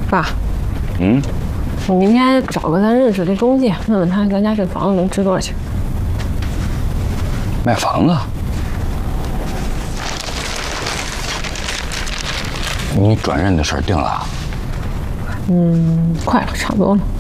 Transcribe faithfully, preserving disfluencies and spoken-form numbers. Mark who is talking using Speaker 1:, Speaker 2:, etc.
Speaker 1: 爸，
Speaker 2: 嗯，
Speaker 1: 我明天找个咱认识的中介，问问他咱家这房子能值多少钱。
Speaker 2: 卖房子？你转任的事儿定了？
Speaker 1: 嗯，快了，差不多了。